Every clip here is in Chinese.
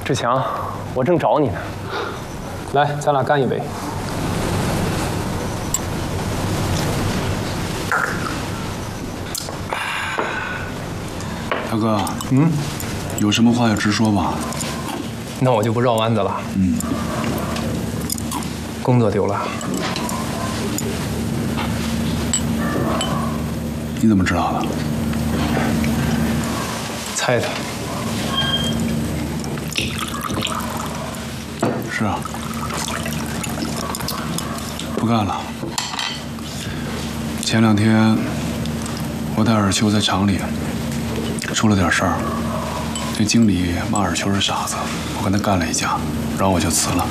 志强，我正找你呢。来，咱俩干一杯。 大哥，有什么话就直说吧。 那我就不绕弯子了。工作丢了。 你怎么知道的？ 猜的。 是啊。不干了。前2天，我带尔秋在厂里出了点事儿，这经理骂尔秋是傻子，我跟他干了一架，然后我就辞了。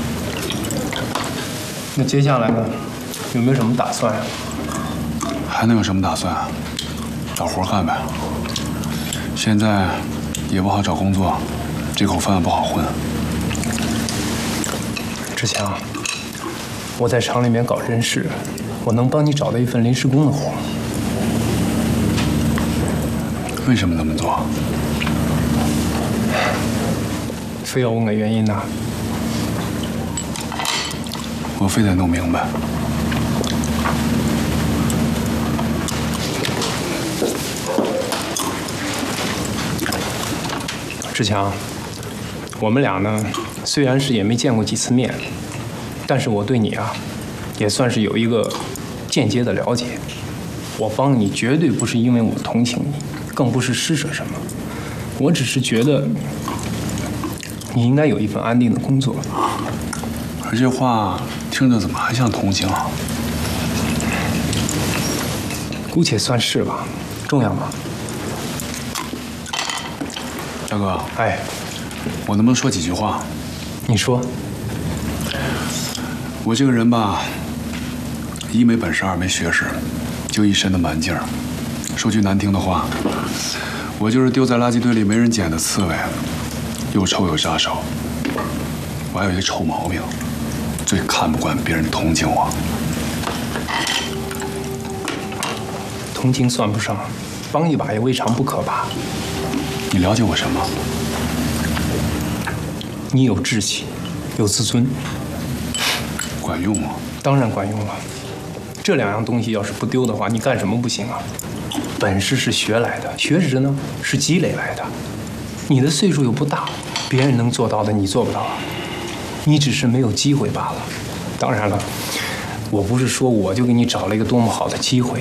那接下来呢？有没有什么打算呀？ 还能有什么打算？找活干呗。现在也不好找工作，这口饭不好混。 志强，我在厂里面搞人事，我能帮你找到一份临时工的活。 为什么那么做？ 非要问个原因呢？ 我非得弄明白。 志强，我们俩呢，虽然是也没见过几次面，但是我对你啊，也算是有一个间接的了解。我帮你绝对不是因为我同情你，更不是施舍什么，我只是觉得你应该有一份安定的工作。 可这话听着怎么还像同情啊？ 姑且算是吧，重要吗？ 大哥， 哎， 我能不能说几句话？ 你说。 我这个人吧，一没本事，二没学识，就一身的蛮劲儿。说句难听的话，我就是丢在垃圾堆里没人捡的刺猬，又臭又扎手。我还有一个臭毛病，最看不惯别人同情我。 同情算不上，帮一把也未尝不可吧。 你了解我什么？ 你有志气，有自尊， 管用吗？ 当然管用了。这2样东西要是不丢的话，你干什么不行啊？本事是学来的，学识呢是积累来的。你的岁数又不大，别人能做到的你做不到啊，你只是没有机会罢了。当然了，我不是说我就给你找了一个多么好的机会。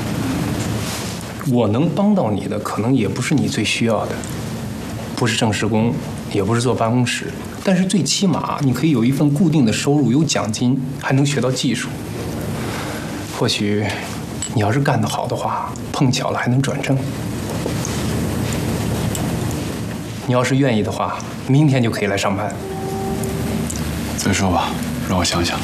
我能帮到你的，可能也不是你最需要的，不是正式工，也不是坐办公室，但是最起码你可以有一份固定的收入，有奖金，还能学到技术。或许你要是干得好的话，碰巧了还能转正。你要是愿意的话，明天就可以来上班。 再说吧，让我想想。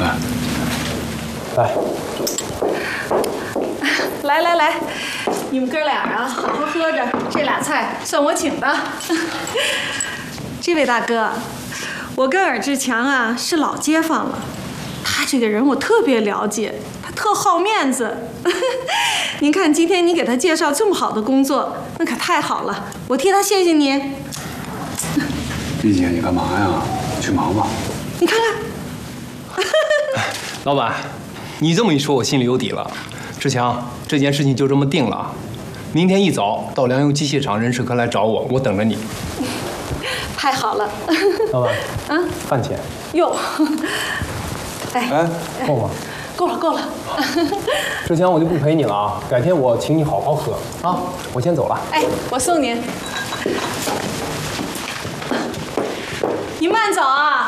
来，你们哥俩啊，好好喝着，这俩菜算我请的。这位大哥，我跟尔志强啊是老街坊了，他这个人我特别了解，他特好面子。您看今天你给他介绍这么好的工作，那可太好了，我替他谢谢你。 丽姐，你干嘛呀？去忙吧。 你看看。 老板，你这么一说，我心里有底了。志强，这件事情就这么定了，明天一早到粮油机械厂人事科来找我，我等着你。 太好了。 老板，饭钱。 哟。哎， 够吗？ 够了。 志强，我就不陪你了啊，改天我请你好好喝啊。我先走了。 哎，我送您。您慢走啊。